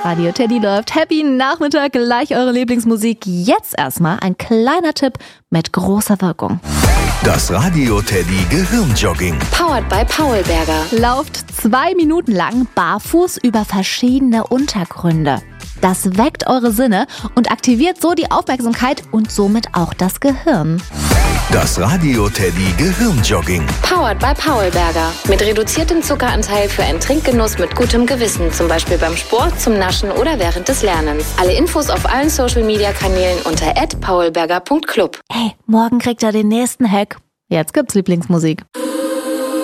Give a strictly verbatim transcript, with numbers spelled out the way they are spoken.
Radio Teddy läuft. Happy Nachmittag, gleich eure Lieblingsmusik. Jetzt erstmal ein kleiner Tipp mit großer Wirkung. Das Radio Teddy Gehirnjogging. Powered by Paulberger. Lauft zwei Minuten lang barfuß über verschiedene Untergründe. Das weckt eure Sinne und aktiviert so die Aufmerksamkeit und somit auch das Gehirn. Das Radio Teddy Gehirnjogging. Powered by Paulberger. Mit reduziertem Zuckeranteil für einen Trinkgenuss mit gutem Gewissen. Zum Beispiel beim Sport, zum Naschen oder während des Lernens. Alle Infos auf allen Social-Media-Kanälen unter at paulberger punkt club. Hey, morgen kriegt ihr den nächsten Hack. Jetzt gibt's Lieblingsmusik.